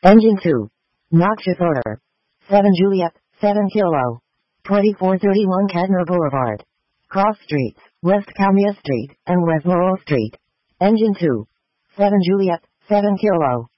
Engine 2. Noxious odor. 7 Juliet, 7 Kilo. 2431 Cadner Boulevard. Cross Streets, West Calmia Street, and West Laurel Street. Engine 2. 7 Juliet, 7 Kilo.